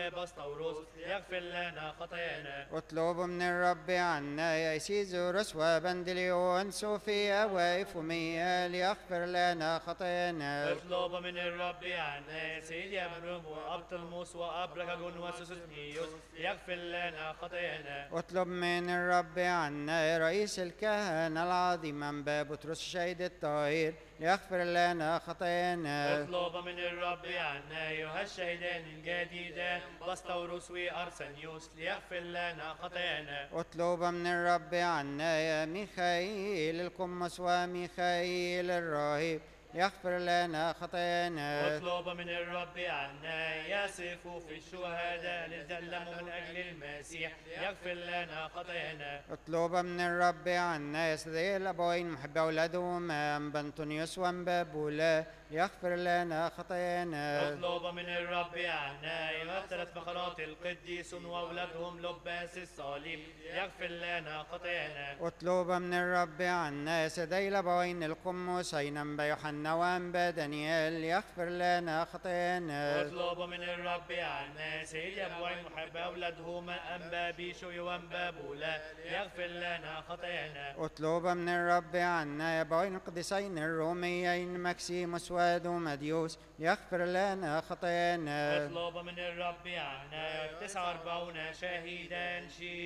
بسطوروس ليغفر لنا خطايانا. اطلبوا من الرب عنا يا سيزوروس وبندليون صوفيا وإفوميا ليغفر لنا خطايانا. اطلب من الرب عنا يا سيدي أبروم وأبطلموس وأبركاجون وسوسنيوس ليغفر لنا خطايانا. اطلب من الرب عنا يا رئيس الكهنة العظيم أنبا بطرس الشهيد الطاهر ليغفر لنا خطايانا. اطلب من الرب عنا أيها الشهيدان الجديدان بسطوروس وأرسنيوس ليغفر لنا خطايانا. اطلب من الرب عنا يا ميخائيل القمص وميخائيل الراهب يغفر لنا خطايانا. اطلب من الرب عنا يا صفوف الشهداء اللي تألموا من أجل المسيح يغفر لنا خطايانا. اطلب من الرب عنا يا سيدي الأبوين محب أولادهم أنبا أنطونيوس وأنبا بولا يغفر لنا خطايانا. اطلب من الرب عنا أيها الثلاث فقرات القديسون وأولادهم لباس الصليب يغفر لنا خطايانا. اطلب من الرب عنا يا سيدي الأبوين القموسين أنبا يوحنا وأنبا دانيال يغفر لنا خطايانا. اطلب من الرب عنا سيدي أبوين محب أولادهما أنبا بيشوي وأنبا بولا يغفر لنا خطايانا. اطلب من الرب عنا يا أبوين القديسين الروميين مكسيموس ودوماديوس يغفر لنا خطايانا. اطلب من الرب عنا 49 شهيدا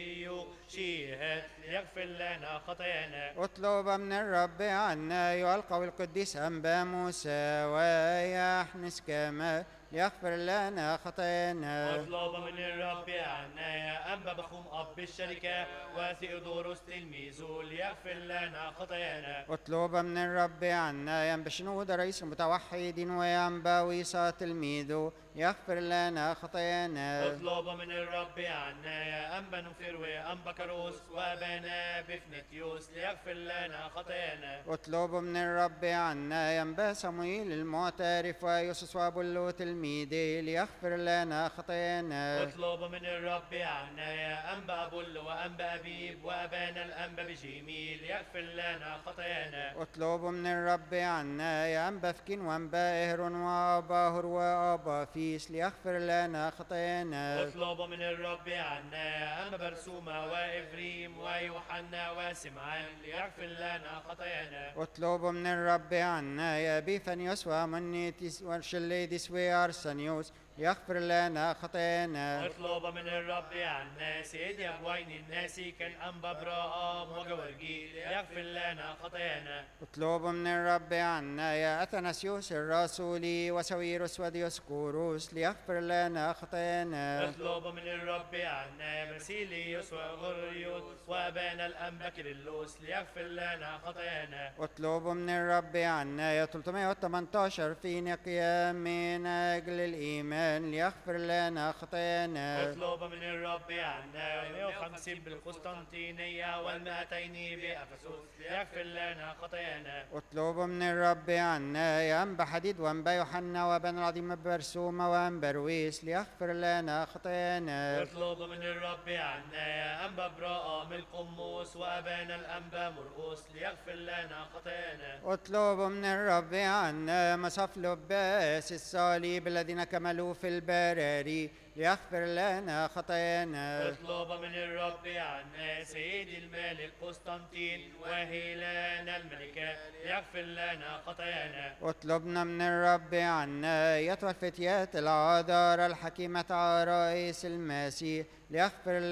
شيهات يغفر لنا خطايانا. اطلب من الرب عنا أيها القوي القديس أنبا موسى ويحنس كما يغفر لنا خطايانا. اطلب من الرب عنا يا أنبا بخوم أب الشركة وثيودوروس تلميذه ليغفر لنا خطايانا. اطلب من الرب عنا يا أنبا شنودة رئيس المتوحدين ويا أنبا ويسا تلميذه يغفر لنا خطايانا. اطلب من الرب عنا يا أنبا نفر وأنبا كروس وأبانا بفنتيوس ليغفر لنا خطايانا. اطلب من الرب عنا يا أنبا صموئيل المعترف ويوسف وابولو تلميذه ليغفر لنا خطايانا. اطلب من الرب عنا يا أنبا أبول وأنبا أبيب وأبانا الأنبا بجميل يغفر لنا خطايانا. اطلب من الرب عنا يا أنبا فكين وأنبا إهرون وأبا هر وأبا فيس ليغفر لنا خطايانا. اطلب من الرب عنا يا أنبا برسومة وإفريم ويوحنا وسمعان ليغفر لنا خطايانا. اطلب من الرب عنا يا بيثانيوس ومنيتيس وشليديس وأرسنيوس يغفر لنا خطايانا. اطلب من الرب عنا سيدي أبوين الناس كان أنبا براءم وجورجي يغفر لنا خطايانا. اطلب من الرب عنا يا أثناسيوس الرسولي وسويروس وديوسكوروس ليغفر لنا خطايانا. اطلب من الرب عنا يا باسيليوس وغريوس وأبانا الأنبا كيرلس ليغفر لنا خطايانا. اطلب من الرب عنا يا 318 في نقيا من أجل الإيمان ليغفر لنا خطايانا. اطلب من الرب عنا 150 بالقسطنطينية وال200 بأفسوس ليغفر لنا خطايانا. اطلب من الرب عنا يا أنبا حديد وأنبا يوحنا وأبانا العظيم برسومة وأنبا رويس ليغفر لنا خطايانا. اطلب من الرب عنا يا أنبا براءة من القموس وأبانا الأنبا مرقوس ليغفر لنا خطايانا. اطلب من الرب عنا مصاف لباس الصليب الذين كملوا في البراري ليغفر لنا خطايانا. اطلب من الرب عنا سيدي الملك قسطنطين وهيلانا الملكة ليغفر لنا خطايانا. اطلبنا من الرب عنا يا الفتيات العذارى الحكيمة عرائس المسيح ليغفر